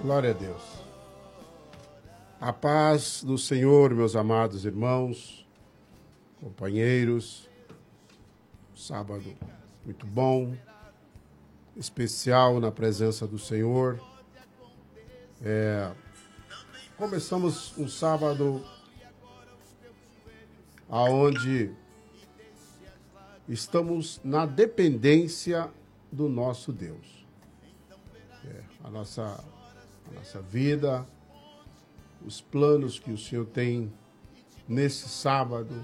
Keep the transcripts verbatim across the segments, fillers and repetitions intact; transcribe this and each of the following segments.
Glória a Deus. A paz do Senhor, meus amados irmãos, companheiros. Sábado muito bom, especial na presença do Senhor. É, começamos um sábado aonde estamos na dependência do nosso Deus. É, a nossa, a nossa vida, os planos que o Senhor tem nesse sábado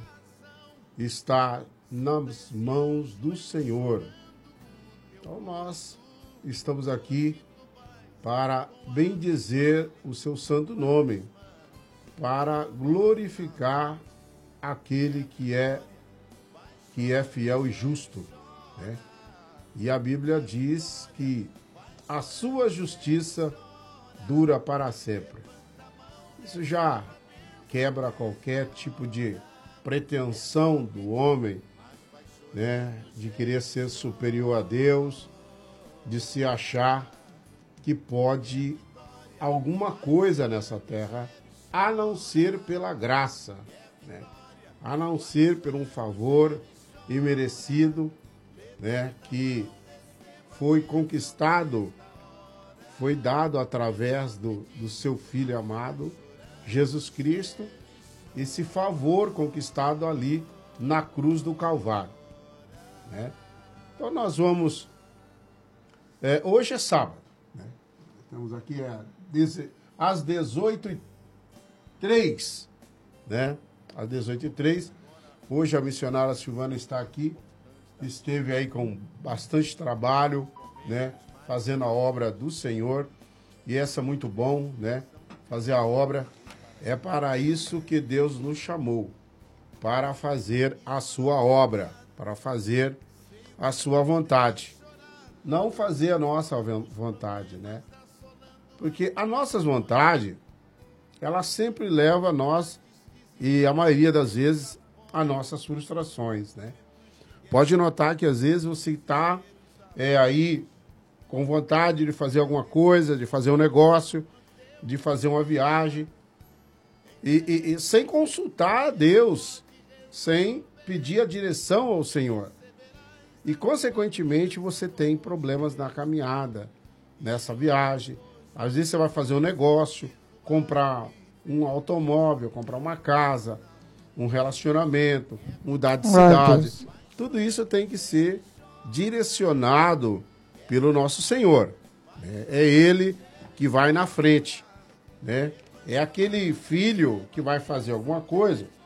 está nas mãos do Senhor. Então nós estamos aqui para bendizer o seu santo nome, para glorificar aquele que é que é fiel e justo, né? E a Bíblia diz que a sua justiça dura para sempre. Isso já quebra qualquer tipo de pretensão do homem, né, de querer ser superior a Deus, de se achar que pode alguma coisa nessa terra, a não ser pela graça, né, a não ser por um favor imerecido, né, que foi conquistado, foi dado através do, do seu Filho amado, Jesus Cristo, esse favor conquistado ali na cruz do Calvário, né? Então nós vamos, é, hoje é sábado, né? Estamos aqui é, às dezoito e três, né? Às dezoito e três, hoje a missionária Silvana está aqui, esteve aí com bastante trabalho, né? Fazendo a obra do Senhor, e essa é muito bom, né? Fazer a obra, é para isso que Deus nos chamou, para fazer a sua obra, para fazer a sua vontade, não fazer a nossa vontade, né? Porque as nossas vontades, ela sempre leva a nós, e a maioria das vezes, a nossas frustrações, né? Pode notar que às vezes você está é, aí com vontade de fazer alguma coisa, de fazer um negócio, de fazer uma viagem, e, e, e sem consultar a Deus, sem pedir a direção ao Senhor. E, consequentemente, você tem problemas na caminhada, nessa viagem. Às vezes você vai fazer um negócio, comprar um automóvel, comprar uma casa, um relacionamento, mudar de cidade. Tudo isso tem que ser direcionado pelo nosso Senhor. É Ele que vai na frente, né? É aquele filho que vai fazer alguma coisa,